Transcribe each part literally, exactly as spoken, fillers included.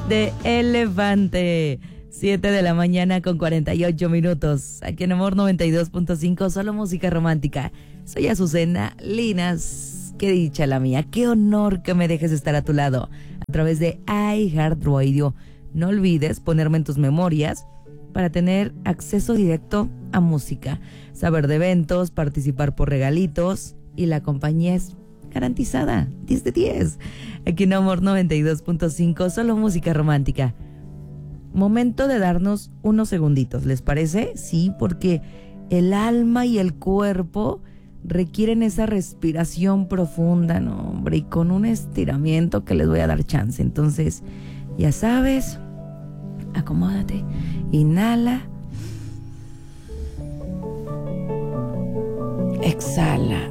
de Elefante. siete de la mañana con cuarenta y ocho minutos. Aquí en Amor noventa y dos punto cinco, solo música romántica. Soy Azucena Linas. Qué dicha la mía. Qué honor que me dejes estar a tu lado a través de iHeartRadio. No olvides ponerme en tus memorias para tener acceso directo a música, saber de eventos, participar por regalitos y la compañía es garantizada. diez de diez. Aquí en Amor noventa y dos punto cinco, solo música romántica. Momento de darnos unos segunditos, ¿les parece? Sí, porque el alma y el cuerpo requieren esa respiración profunda, ¿no, hombre? Y con un estiramiento que les voy a dar chance. Entonces, ya sabes, acomódate, inhala, exhala.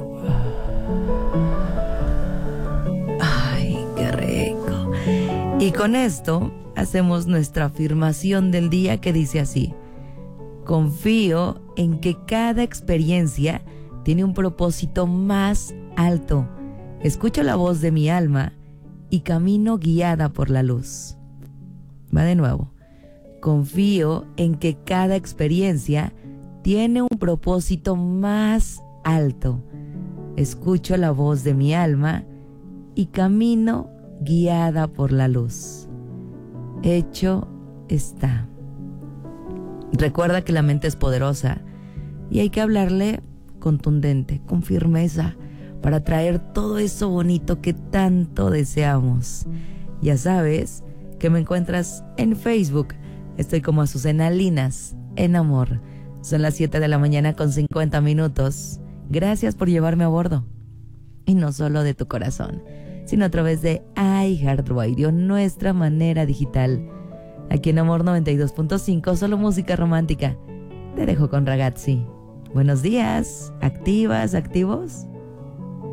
Ay, qué rico. Y con esto hacemos nuestra afirmación del día que dice así: confío en que cada experiencia tiene un propósito más alto. Escucho la voz de mi alma y camino guiada por la luz. Va de nuevo. Confío en que cada experiencia tiene un propósito más alto. Escucho la voz de mi alma y camino guiada por la luz. Hecho está. Recuerda que la mente es poderosa y hay que hablarle contundente, con firmeza, para traer todo eso bonito que tanto deseamos. Ya sabes que me encuentras en Facebook. Estoy como Azucena Linas, en Amor. Son las siete de la mañana con cincuenta minutos. Gracias por llevarme a bordo. Y no solo de tu corazón, sino a través de iHeartRadio, nuestra manera digital. Aquí en Amor noventa y dos punto cinco, solo música romántica. Te dejo con Ragazzi. Buenos días, activas, activos.